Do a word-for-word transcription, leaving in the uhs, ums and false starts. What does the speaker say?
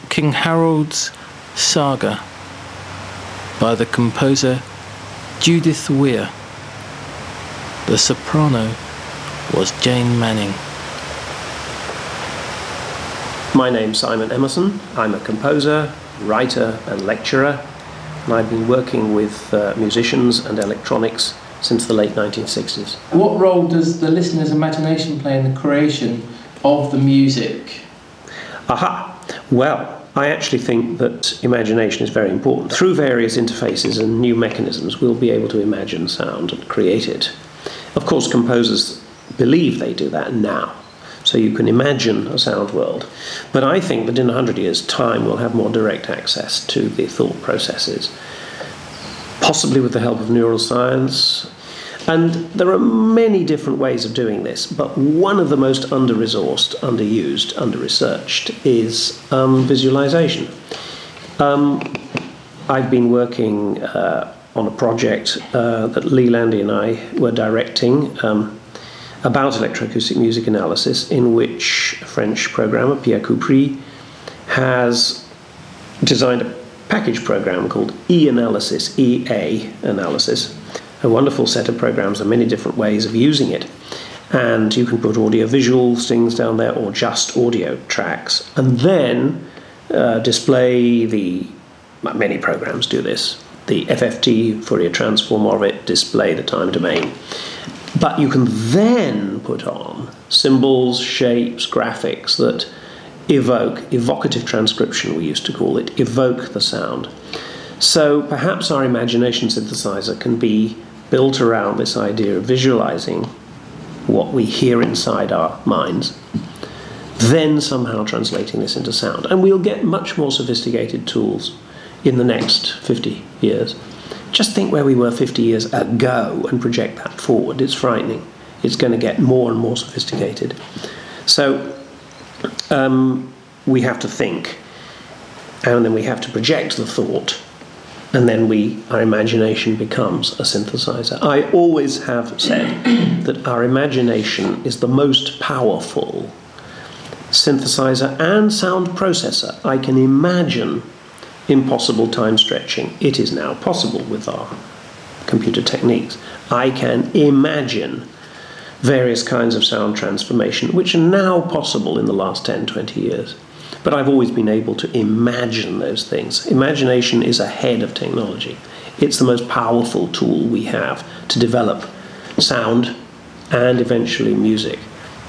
King Harold's Saga by the composer Judith Weir. The soprano was Jane Manning. My name's Simon Emerson. I'm a composer, writer and lecturer, and I've been working with uh, musicians and electronics since the late nineteen sixties. What role does the listener's imagination play in the creation of the music? Aha! Well, I actually think that imagination is very important. Through various interfaces and new mechanisms, we'll be able to imagine sound and create it. Of course, composers believe they do that now, so you can imagine a sound world. But I think that in a hundred years' time, we'll have more direct access to the thought processes, possibly with the help of neuroscience. And there are many different ways of doing this, but one of the most under-resourced, underused, under-researched is um, visualization. Um, I've been working uh, on a project uh, that Lee Landy and I were directing um, about electroacoustic music analysis, in which a French programmer, Pierre Coupry, has designed a package program called E-Analysis, E A Analysis, a wonderful set of programs and many different ways of using it. And you can put audio-visual things down there or just audio tracks, and then uh, display the, many programs do this, the F F T, Fourier transform of it, display the time domain. But you can then put on symbols, shapes, graphics that evoke, evocative transcription we used to call it, evoke the sound. So perhaps our imagination synthesizer can be built around this idea of visualizing what we hear inside our minds, then somehow translating this into sound. And we'll get much more sophisticated tools in the next fifty years. Just think where we were fifty years ago and project that forward. It's frightening. It's going to get more and more sophisticated. So um, we have to think, and then we have to project the thought, and then we, our imagination becomes a synthesizer. I always have said that our imagination is the most powerful synthesizer and sound processor. I can imagine impossible time stretching. It is now possible with our computer techniques. I can imagine various kinds of sound transformation, which are now possible in the last ten, twenty years. But I've always been able to imagine those things. Imagination is ahead of technology. It's the most powerful tool we have to develop sound and eventually music.